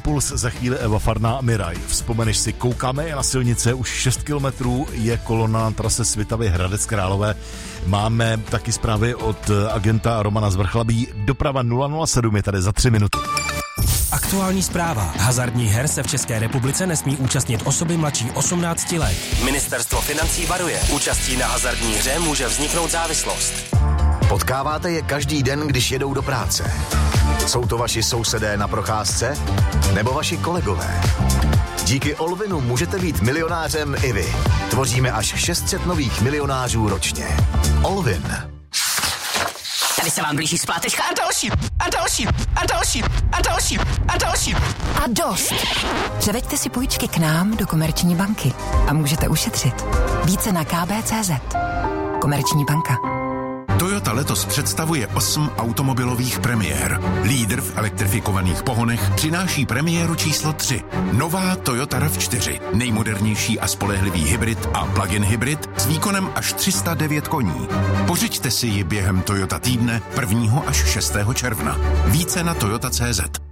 Impuls, za chvíli Eva Farná, Miraj. Vzpomeneš si, koukáme na silnice, už 6 kilometrů je kolona na trase Svitavy Hradec Králové. Máme taky zprávy od agenta Romana Zvrchlabí. Doprava 007 je tady za 3 minuty. Aktuální zpráva. Hazardních her se v České republice nesmí účastnit osoby mladší 18 let. Ministerstvo financí varuje. Účastí na hazardní hře může vzniknout závislost. Potkáváte je každý den, když jedou do práce. Jsou to vaši sousedé na procházce? Nebo vaši kolegové? Díky Allwinu můžete být milionářem i vy. Tvoříme až 600 nových milionářů ročně. Allwin. Tady se vám blíží splátečka a další, a další, a další, a další, a další. A dost. Převeďte si půjčky k nám do Komerční banky a můžete ušetřit. Více na kb.cz. Komerční banka. Toyota letos představuje 8 automobilových premiér. Lídr v elektrifikovaných pohonech přináší premiéru číslo 3. Nová Toyota RAV4. Nejmodernější a spolehlivý hybrid a plug-in hybrid s výkonem až 309 koní. Pořiďte si ji během Toyota týdne 1. až 6. června. Více na toyota.cz.